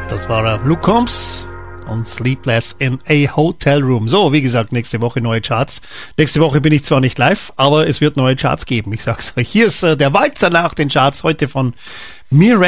Das war Luke Combs und Sleepless in a Hotel Room. So, wie gesagt, nächste Woche neue Charts. Nächste Woche bin ich zwar nicht live, aber es wird neue Charts geben. Ich sag's euch. Hier ist der Walzer nach den Charts heute von Miranda.